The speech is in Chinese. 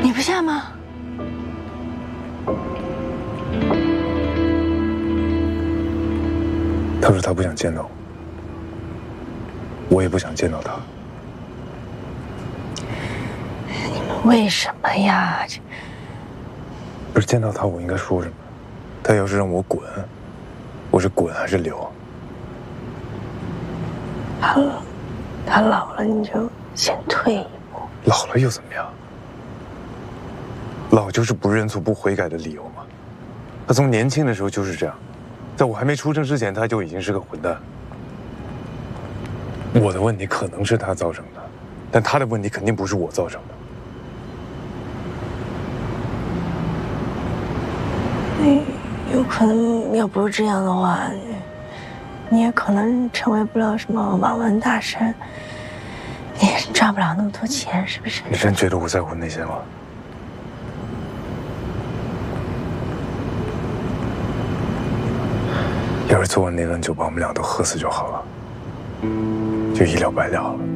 你不信吗？ 他说他不想见到我，我也不想见到他。 你们为什么呀？ 不是见到他，我应该说什么？他要是让我滚，我是滚还是留？ 他老了，你就先退一步。 老了又怎么样？老就是不认错、不悔改的理由吗？他从年轻的时候就是这样，在我还没出生之前，他就已经是个混蛋。我的问题可能是他造成的，但他的问题肯定不是我造成的。 有可能要不是这样的话，你也可能成为不了什么网文大神，你也赚不了那么多钱，是不是？ 你真觉得我在乎那些吗？要是昨晚那顿酒把我们俩都喝死就好了，就一了百了了。